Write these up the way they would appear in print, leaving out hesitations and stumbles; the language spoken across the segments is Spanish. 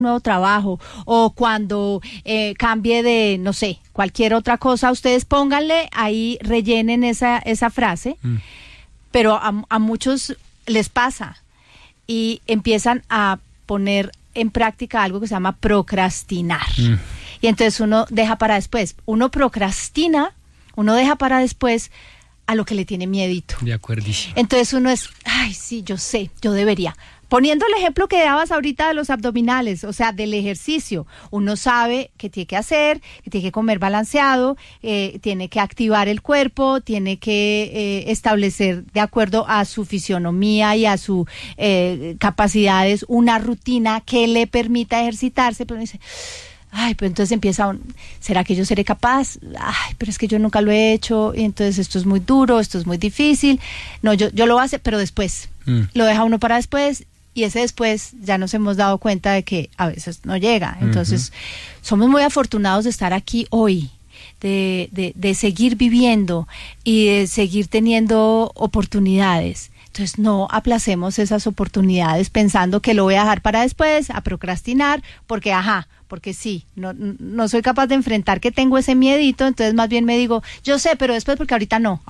nuevo trabajo o cuando cambie de, no sé, cualquier otra cosa, ustedes pónganle ahí, rellenen esa frase, pero a muchos les pasa y empiezan a poner en práctica algo que se llama procrastinar. Y entonces uno deja para después, uno procrastina, uno deja para después a lo que le tiene miedito. De acuerdísimo. Entonces uno es, ay, sí, yo sé, yo debería. Poniendo el ejemplo que dabas ahorita de los abdominales, o sea, del ejercicio, uno sabe que tiene que hacer, que tiene que comer balanceado, tiene que activar el cuerpo, tiene que establecer de acuerdo a su fisionomía y a sus capacidades una rutina que le permita ejercitarse, pero dice, ay, pero entonces empieza, ¿será que yo seré capaz? Ay, pero es que yo nunca lo he hecho, y entonces esto es muy duro, esto es muy difícil, no, yo lo voy a hacer, pero después, lo deja uno para después, y ese después ya nos hemos dado cuenta de que a veces no llega. Entonces, somos muy afortunados de estar aquí hoy, de seguir viviendo y de seguir teniendo oportunidades. Entonces, no aplacemos esas oportunidades pensando que lo voy a dejar para después, a procrastinar, porque sí, no soy capaz de enfrentar que tengo ese miedito, entonces más bien me digo, yo sé, pero después porque ahorita no.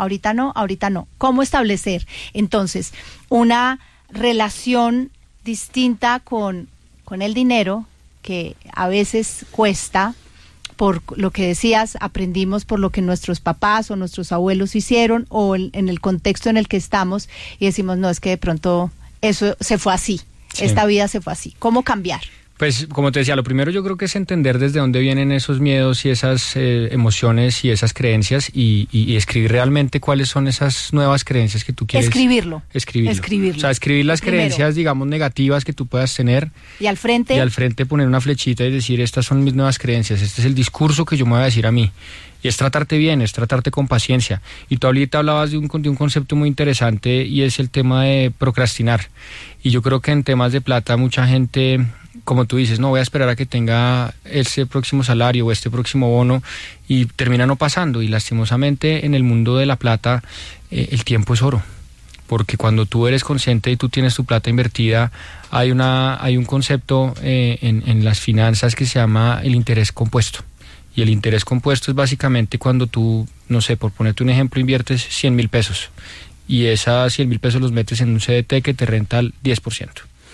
¿Cómo establecer entonces una relación distinta con el dinero, que a veces cuesta, por lo que decías, aprendimos por lo que nuestros papás o nuestros abuelos hicieron, o en el contexto en el que estamos, y decimos, no, es que de pronto eso se fue así, sí. Esta vida se fue así. ¿Cómo cambiar? Pues, como te decía, lo primero yo creo que es entender desde dónde vienen esos miedos y esas emociones y esas creencias y escribir realmente cuáles son esas nuevas creencias que tú quieres. Escribirlo. O sea, escribir las creencias, digamos, negativas que tú puedas tener. Y al frente poner una flechita y decir, estas son mis nuevas creencias, este es el discurso que yo me voy a decir a mí. Y es tratarte bien, es tratarte con paciencia. Y tú ahorita hablabas de un concepto muy interesante y es el tema de procrastinar. Y yo creo que en temas de plata mucha gente, como tú dices, no voy a esperar a que tenga ese próximo salario o este próximo bono, y termina no pasando. Y lastimosamente en el mundo de la plata el tiempo es oro, porque cuando tú eres consciente y tú tienes tu plata invertida, hay un concepto en las finanzas que se llama el interés compuesto. Y el interés compuesto es básicamente cuando tú, no sé, por ponerte un ejemplo, inviertes 100,000 pesos y esas 100,000 pesos los metes en un CDT que te renta al 10%.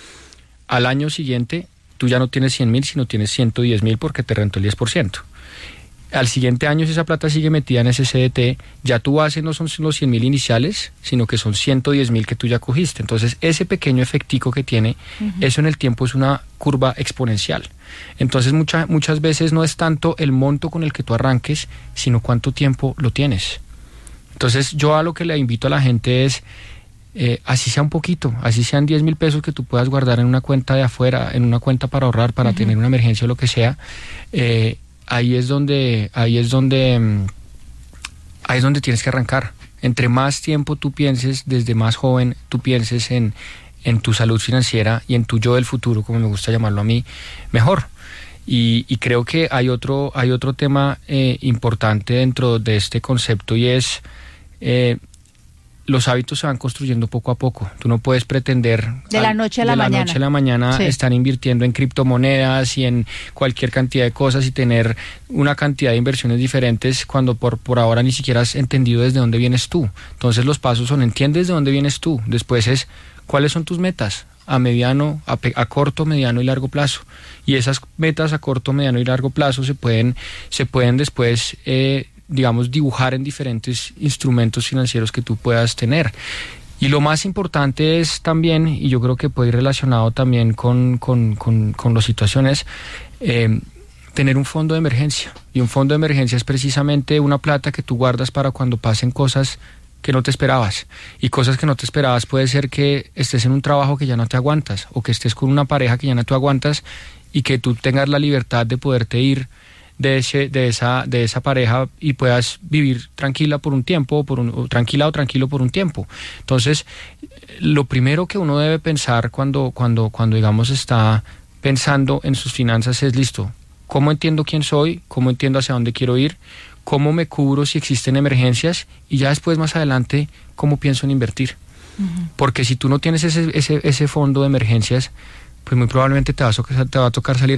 Al año siguiente tú ya no tienes 100,000, sino tienes 110,000 porque te rentó el 10%. Al siguiente año, si esa plata sigue metida en ese CDT, ya tu base no son los 100,000 iniciales, sino que son 110,000 que tú ya cogiste. Entonces, ese pequeño efectico que tiene, eso en el tiempo es una curva exponencial. Entonces, muchas veces no es tanto el monto con el que tú arranques, sino cuánto tiempo lo tienes. Entonces, yo a lo que le invito a la gente es, así sea un poquito, así sean 10,000 pesos que tú puedas guardar en una cuenta de afuera, en una cuenta para ahorrar, para tener una emergencia o lo que sea, ahí es donde tienes que arrancar. Entre más tiempo tú pienses, desde más joven tú pienses en tu salud financiera y en tu yo del futuro, como me gusta llamarlo a mí, mejor. Y creo que hay otro tema importante dentro de este concepto, y es los hábitos se van construyendo poco a poco. Tú no puedes pretender de la noche a la mañana sí, estar invirtiendo en criptomonedas y en cualquier cantidad de cosas y tener una cantidad de inversiones diferentes cuando por ahora ni siquiera has entendido desde dónde vienes tú. Entonces los pasos son: entiendes de dónde vienes tú, después es cuáles son tus metas a mediano, a corto, mediano y largo plazo. Y esas metas a corto, mediano y largo plazo se pueden después digamos, dibujar en diferentes instrumentos financieros que tú puedas tener. Y lo más importante es también, y yo creo que puede ir relacionado también con las situaciones, tener un fondo de emergencia. Y un fondo de emergencia es precisamente una plata que tú guardas para cuando pasen cosas que no te esperabas. Y cosas que no te esperabas puede ser que estés en un trabajo que ya no te aguantas, o que estés con una pareja que ya no te aguantas, y que tú tengas la libertad de poderte ir de esa pareja y puedas vivir tranquila por un tiempo, tranquilo por un tiempo. Entonces, lo primero que uno debe pensar cuando digamos está pensando en sus finanzas es: listo, ¿cómo entiendo quién soy? ¿Cómo entiendo hacia dónde quiero ir? ¿Cómo me cubro si existen emergencias? Y ya después, más adelante, ¿cómo pienso en invertir? Porque si tú no tienes ese fondo de emergencias, pues muy probablemente te va a tocar salir